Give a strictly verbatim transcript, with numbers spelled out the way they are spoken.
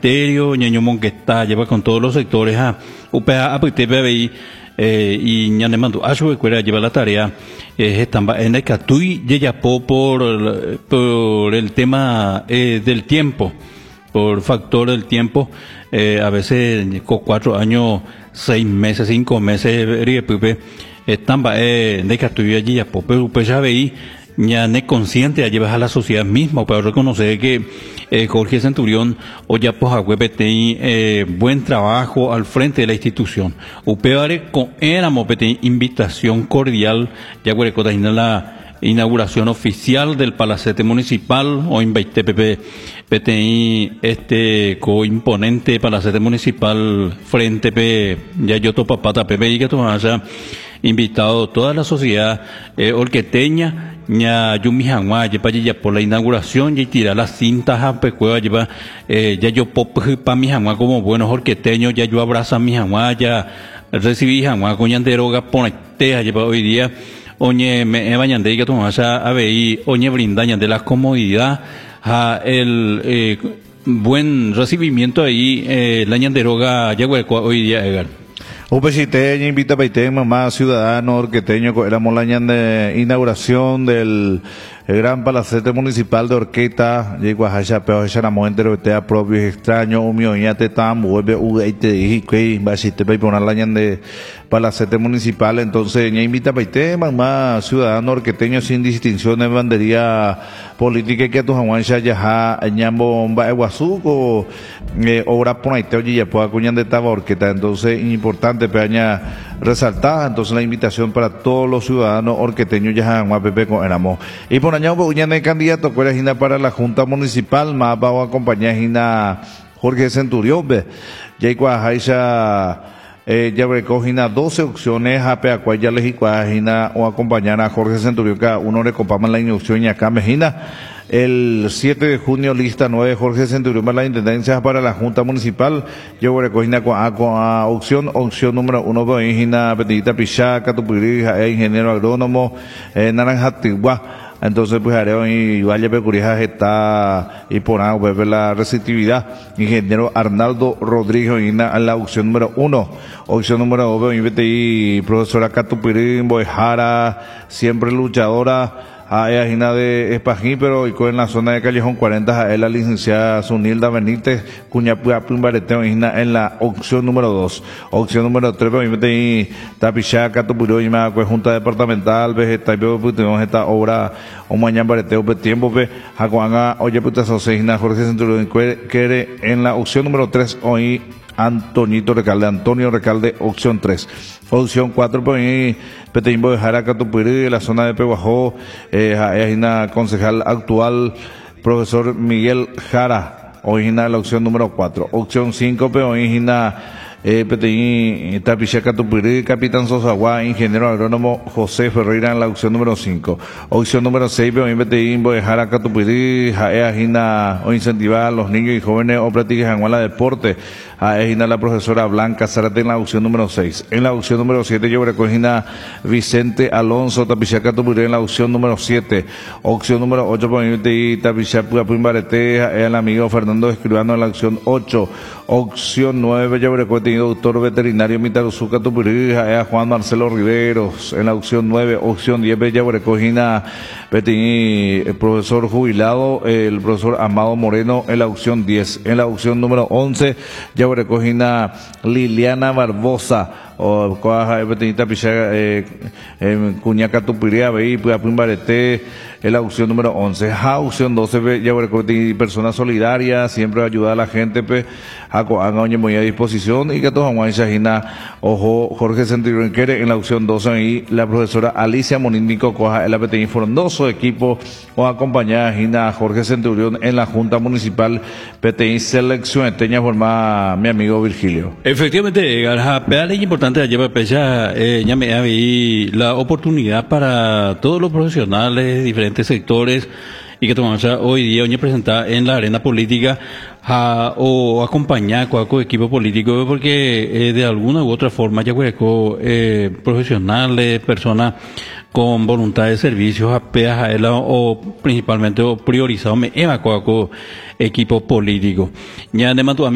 ministerio, ñaño monqueta, lleva con todos los sectores a upea a PBI eh, y ñane mando a su escuela lleva la tarea eh, estamba en el catui yeyapó por por el tema eh, del tiempo, por factor del tiempo, eh, a veces con cuatro años, seis meses, cinco meses, ripepe estamba en el catui yeyapó, pero pues ya veí ya ne consciente a llevar a la sociedad misma para reconocer que eh, Jorge Centurión o ya pues tiene eh, buen trabajo al frente de la institución. Upeare con éramos invitación cordial ya en la inauguración oficial del palacete municipal o invite P T I este coimponente palacete municipal frente P ya yo to papata P P I que tú haya invitado toda la sociedad eh, orqueteña ña yumi hangwa yepa ya por la inauguración y tirar las cintas a pecueva lleva eh, ya yo pop pa mi hangwa como buenos orqueteños ya yo abraza mi hangwa ya recibí hangwa con yanderoga ponete lleva hoy día oñe me bañande que tomas a ver oñe brindaña de la comodidad a el eh, buen recibimiento ahí eh, la yanderoga ya hoy día Edgar. Upechiteña invita a Paité, mamá ciudadano orqueteño, éramos la de inauguración del el gran palacete municipal de Orqueta, y Guajacha, pero ya la mujer de propios extraños, un millonate tan, vuelve u te dije que va a existir para la de palacete municipal, entonces ya invita a Paité, mamá ciudadano orqueteño sin distinción de bandería política que tu jaguancha ya ñambo va Guasuco, obra por ahí te oye ya pueda cuñan de taba Orqueta, entonces importante peña resaltar, entonces la invitación para todos los ciudadanos orqueteños ya en Pepe con éramos y por año uñan de candidato que era para la Junta Municipal más va a acompañar a Jorge Centurión ya Guajacha Eh, ya recogina doce opciones a Peacuaya Legicuajina o acompañar a Jorge Centurión, cada uno le copamos la inducción y acá Mejina. El siete de junio, lista nueve, Jorge Centurión para la intendencia para la Junta Municipal. Yo recogina con a, con a opción, opción número uno, Boingina, Petita Pichaca, Tupirija, eh, ingeniero agrónomo, eh, Naranja Tigua. Entonces, pues, Areo y Valle Pecurijas está y por ahí, pues, la receptividad. Ingeniero Arnaldo Rodríguez en la, la opción número uno. Opción número dos, y profesora Catupirín, Boejara, siempre luchadora. A ella de Espajín, pero y en la zona de Callejón cuarenta, a la licenciada Sunilda Benítez, Cuñapua Pimbareteo, en la opción número dos. Opción número tres, y Tapichaca, Tupuró, y más Junta Departamental, Vegetal, pero esta obra, o mañana Bareteo, tiempo, Jacuanga, oye, puta, Sosegina, Jorge Centurión, quiere en la opción número tres, hoy Antonito Recalde, Antonio Recalde, opción tres. Opción cuatro, pues, Peteimbo de Jaraca, Tupiri, la zona de Peguajó, eh, es una concejal actual, profesor Miguel Jara, original la opción número cuatro. Opción cinco, pero original, eh, Peteín, Tapichaca, Tupiri, Capitán Sosagua, ingeniero agrónomo José Ferreira en la opción número cinco. Opción número seis, pero Peteín, de Jaraca, Tupiri, Jaeajina, o incentivar a los niños y jóvenes o practicar en la deporte. A Ejina la profesora Blanca Zárate en la opción número seis. En la opción número siete yo recogina Vicente Alonso Tapichaca Tupuré en la opción número siete. Opción número ocho por y Tapichaca Pimbarete el amigo Fernando Escribano en la opción ocho. Opción nueve yo recogido doctor veterinario Mitaruzuca Tupuré a Juan Marcelo Riveros en la opción nueve. Opción diez yo recogina el profesor jubilado el profesor Amado Moreno en la opción diez. En la opción número once ya recogina Liliana Barbosa o coaja Betenita Pichaga eh, en Cuñaca Tupiría veí pues Pimbarete en la opción número once. Ja opción doce ya recogina personas solidarias siempre ayudar a la gente pues a coaña muy a disposición y que todos vamos a Shahina ojo Jorge Centurión quiere en la opción doce y la profesora Alicia Monínico coja el Betenita frondoso equipo o acompañar a Jorge Centurión en la Junta Municipal P T I Selección Eteña formada mi amigo Virgilio. Efectivamente, Garja, es importante llevar pecha, eh, ya me había la oportunidad para todos los profesionales de diferentes sectores y que tomamos hoy día hoy presentar en la arena política a, o acompañar a cualquier equipo político porque eh, de alguna u otra forma ya eh, profesionales, personas con voluntad de servicios a peaja o principalmente o priorizado me evacuar con equipo político. Ya de